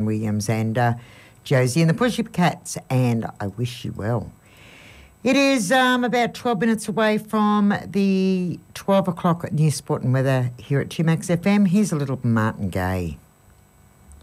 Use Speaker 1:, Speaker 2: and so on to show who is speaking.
Speaker 1: Williams and Josie and the Pussycats, and I wish you well. It is about 12 minutes away from the 12 o'clock news, sport and weather here at 2Max FM. Here's a little Martin Gaye.